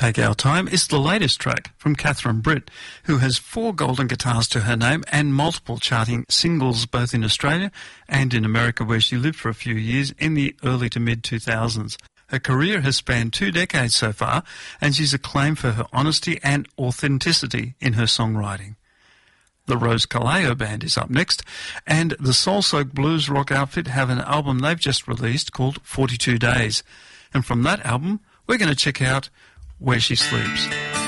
Take Our Time is the latest track from Catherine Britt, who has 4 golden guitars to her name and multiple charting singles both in Australia and in America, where she lived for a few years in the early to mid-2000s. Her career has spanned 2 decades so far, and she's acclaimed for her honesty and authenticity in her songwriting. The Rose Caleo Band is up next, and the soul-soaked blues rock outfit have an album they've just released called 42 Days. And from that album, we're going to check out Where She Sleeps.